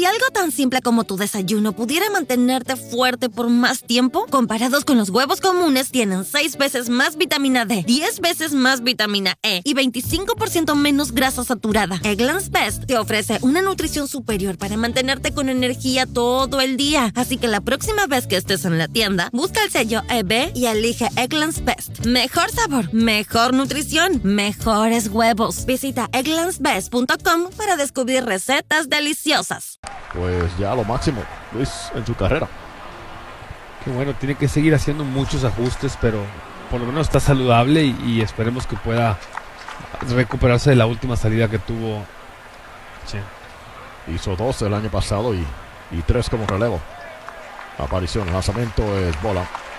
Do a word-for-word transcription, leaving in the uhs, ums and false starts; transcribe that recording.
Si algo tan simple como tu desayuno pudiera mantenerte fuerte por más tiempo, comparados con los huevos comunes, tienen seis veces más vitamina D, diez veces más vitamina E y veinticinco por ciento menos grasa saturada. Eggland's Best te ofrece una nutrición superior para mantenerte con energía todo el día. Así que la próxima vez que estés en la tienda, busca el sello E B y elige Eggland's Best. Mejor sabor, mejor nutrición, mejores huevos. Visita egglands best punto com para descubrir recetas deliciosas. Pues ya lo máximo, Luis, en su carrera. Qué bueno, tiene que seguir haciendo muchos ajustes, pero por lo menos está saludable y, y esperemos que pueda recuperarse de la última salida que tuvo. Sí. Hizo dos el año pasado y, y tres como relevo. Aparición, lanzamiento es bola.